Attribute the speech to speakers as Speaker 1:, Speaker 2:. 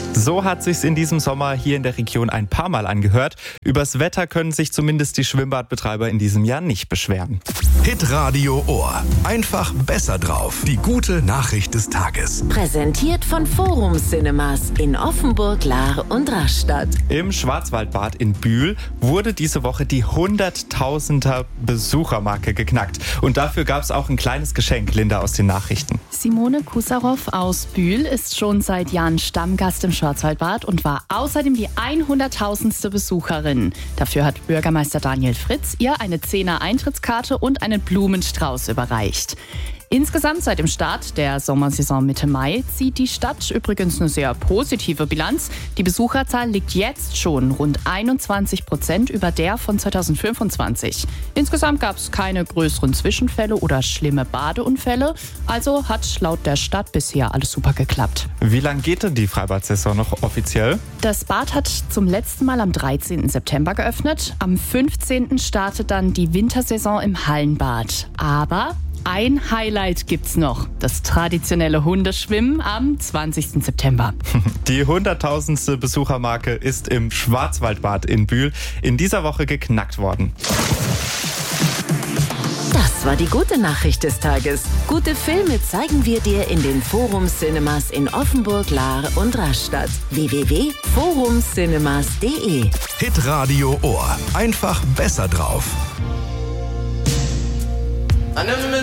Speaker 1: So hat sich's in diesem Sommer hier in der Region ein paar Mal angehört. Übers Wetter können sich zumindest die Schwimmbadbetreiber in diesem Jahr nicht beschweren.
Speaker 2: Hitradio Ohr. Einfach besser drauf. Die gute Nachricht des Tages.
Speaker 3: Präsentiert von Forum Cinemas in Offenburg, Lahr und Rastatt.
Speaker 1: Im Schwarzwaldbad in Bühl wurde diese Woche die 100.000er Besuchermarke geknackt. Und dafür gab's auch ein kleines Geschenk, Linda, aus den Nachrichten.
Speaker 4: Simone Kusarow aus Bühl ist schon seit Jahren Stammgast im Schwarzwaldbad und war außerdem die 100.000. Besucherin. Dafür hat Bürgermeister Daniel Fritz ihr eine 10er Eintrittskarte und einen Blumenstrauß überreicht. Insgesamt seit dem Start der Sommersaison Mitte Mai zieht die Stadt übrigens eine sehr positive Bilanz. Die Besucherzahl liegt jetzt schon rund 21% über der von 2025. Insgesamt gab es keine größeren Zwischenfälle oder schlimme Badeunfälle. Also hat laut der Stadt bisher alles super geklappt.
Speaker 1: Wie lang geht denn die Freibad-Saison noch offiziell?
Speaker 4: Das Bad hat zum letzten Mal am 13. September geöffnet. Am 15. startet dann die Wintersaison im Hallenbad. Aber ein Highlight gibt's noch. Das traditionelle Hundeschwimmen am 20. September.
Speaker 1: Die 100.000. Besuchermarke ist im Schwarzwaldbad in Bühl in dieser Woche geknackt worden.
Speaker 3: Das war die gute Nachricht des Tages. Gute Filme zeigen wir dir in den Forum Cinemas in Offenburg, Lahr und Rastatt. www.forumcinemas.de.
Speaker 2: Hitradio Ohr. Einfach besser drauf.